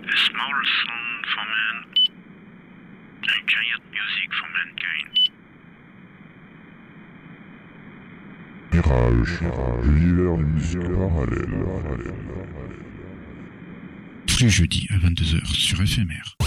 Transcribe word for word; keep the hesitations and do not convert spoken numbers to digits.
A small sound for man, a giant music for mankind. Mirage, l'univers de musique parallèle. Tous les jeudis à vingt-deux heures sur Éphémère.